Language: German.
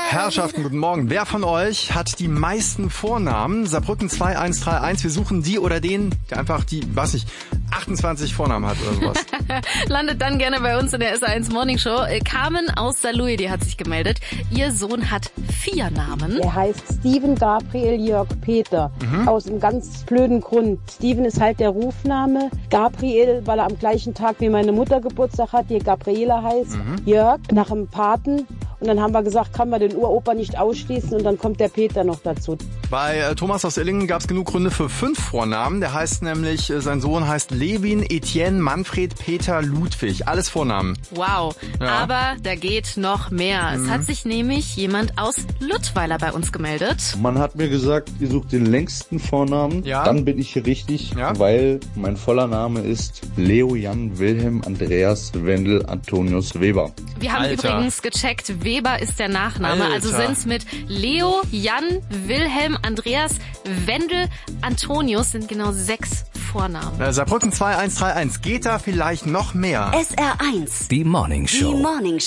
Herrschaften, guten Morgen. Wer von euch hat die meisten Vornamen? Saarbrücken 2131. Wir suchen die oder den, der einfach 28 Vornamen hat oder sowas. Landet dann gerne bei uns in der SR1 Morning Show. Carmen aus Saarlouis, die hat sich gemeldet. Ihr Sohn hat 4 Namen. Er heißt Steven Gabriel Jörg Peter. Aus einem ganz blöden Grund. Steven ist halt der Rufname. Gabriel, weil er am gleichen Tag wie meine Mutter Geburtstag hat, die Gabriela heißt. Jörg, nach dem Paten. Und dann haben wir gesagt, kann man den Uropa nicht ausschließen und dann kommt der Peter noch dazu. Bei Thomas aus Illingen gab es genug Gründe für 5 Vornamen. Der heißt nämlich, sein Sohn heißt Levin, Etienne, Manfred, Peter, Ludwig. Alles Vornamen. Wow, Ja. aber da geht noch mehr. Es hat sich nämlich jemand aus Luttweiler bei uns gemeldet. Man hat mir gesagt, ihr sucht den längsten Vornamen. Ja. Dann bin ich hier richtig, Ja. weil mein voller Name ist Leo Jan Wilhelm Andreas Wendel Antonius Weber. Wir haben Alter. übrigens gecheckt, Weber ist der Nachname. Alter. Also sind's mit Leo, Jan, Wilhelm, Andreas, Wendel, Antonius sind genau 6 Vornamen. Saarbrücken 2131. Geht da vielleicht noch mehr? SR1. Die Morning Show. Die Morning Show.